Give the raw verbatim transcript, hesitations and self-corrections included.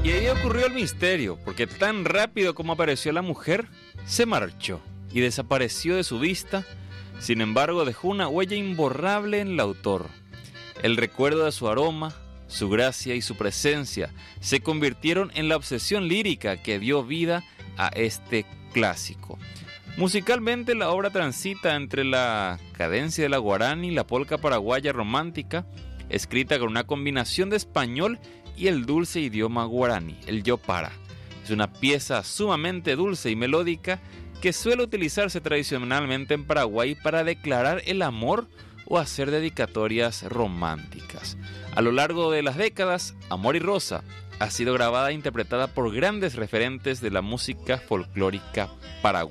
Y ahí ocurrió el misterio, porque tan rápido como apareció la mujer, se marchó y desapareció de su vista. Sin embargo, dejó una huella imborrable en el autor. El recuerdo de su aroma, su gracia y su presencia se convirtieron en la obsesión lírica que dio vida a este clásico. Musicalmente, la obra transita entre la cadencia de la guaraní y la polca paraguaya romántica, escrita con una combinación de español y el dulce idioma guaraní, el yopara. Es una pieza sumamente dulce y melódica que suele utilizarse tradicionalmente en Paraguay para declarar el amor o hacer dedicatorias románticas. A lo largo de las décadas, Amor y Rosa ha sido grabada e interpretada por grandes referentes de la música folclórica paraguaya.